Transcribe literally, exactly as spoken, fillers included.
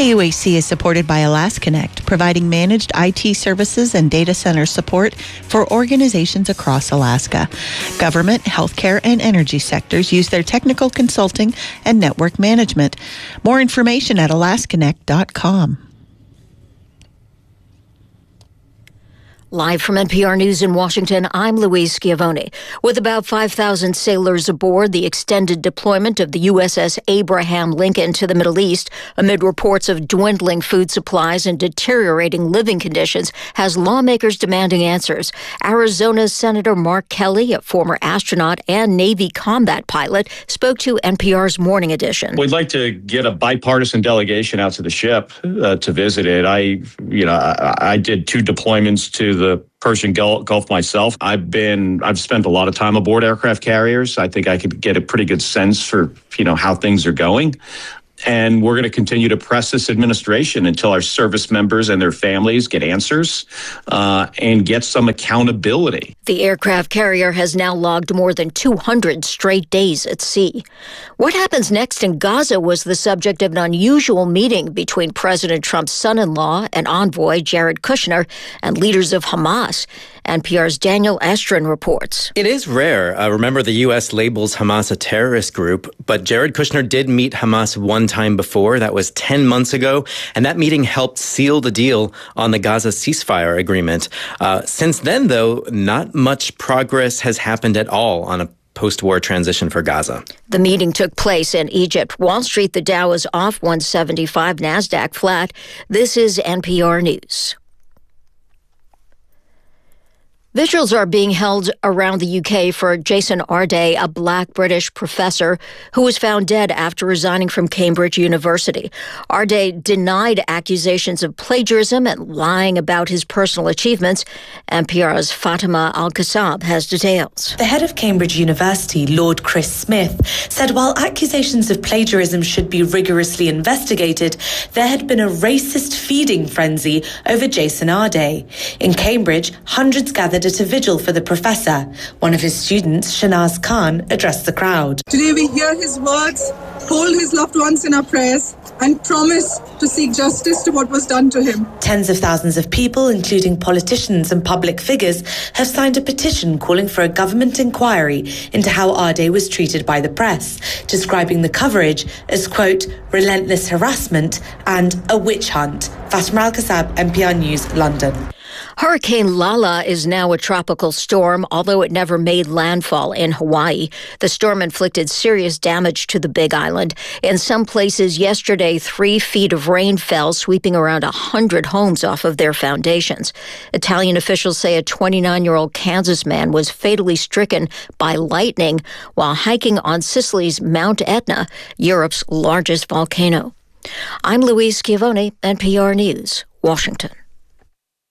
K U A C is supported by AlasConnect, providing managed I T services and data center support for organizations across Alaska. Government, healthcare, and energy sectors use their technical consulting and network management. More information at alas connect dot com. Live from N P R News in Washington, I'm Louise Schiavone. With about five thousand sailors aboard, the extended deployment of the U S S Abraham Lincoln to the Middle East, amid reports of dwindling food supplies and deteriorating living conditions, has lawmakers demanding answers. Arizona's Senator Mark Kelly, a former astronaut and Navy combat pilot, spoke to N P R's Morning Edition. We'd like to get a bipartisan delegation out to the ship uh, to visit it. I, you know, I, I did two deployments to the the Persian Gulf myself. I've been, I've spent a lot of time aboard aircraft carriers. I think I could get a pretty good sense for, you know, how things are going. And we're going to continue to press this administration until our service members and their families get answers uh, and get some accountability. The aircraft carrier has now logged more than two hundred straight days at sea. What happens next in Gaza was the subject of an unusual meeting between President Trump's son-in-law and envoy Jared Kushner and leaders of Hamas. N P R's Daniel Estrin reports. It is rare. Uh, remember, the U S labels Hamas a terrorist group, but Jared Kushner did meet Hamas one time before. That was ten months ago, and that meeting helped seal the deal on the Gaza ceasefire agreement. Uh, since then, though, not much progress has happened at all on a post-war transition for Gaza. The meeting took place in Egypt. Wall Street, the Dow is off one seventy-five, NASDAQ flat. This is N P R News. Vigils are being held around the U K for Jason Arday, a black British professor who was found dead after resigning from Cambridge University. Arday denied accusations of plagiarism and lying about his personal achievements. N P R's Fatima Al-Qassab has details. The head of Cambridge University, Lord Chris Smith, said while accusations of plagiarism should be rigorously investigated, there had been a racist feeding frenzy over Jason Arday. In Cambridge, hundreds gathered at a vigil for the professor. One of his students, Shanaz Khan, addressed the crowd. Today we hear his words, hold his loved ones in our prayers, and promise to seek justice to what was done to him. Tens of thousands of people, including politicians and public figures, have signed a petition calling for a government inquiry into how Arday was treated by the press, describing the coverage as, quote, relentless harassment and a witch hunt. Fatima Al-Qassab, N P R News, London. Hurricane Lala is now a tropical storm, although it never made landfall in Hawaii. The storm inflicted serious damage to the Big Island. In some places yesterday, three feet of rain fell, sweeping around one hundred homes off of their foundations. Italian officials say a twenty-nine-year-old Kansas man was fatally stricken by lightning while hiking on Sicily's Mount Etna, Europe's largest volcano. I'm Louise Schiavone, N P R News, Washington.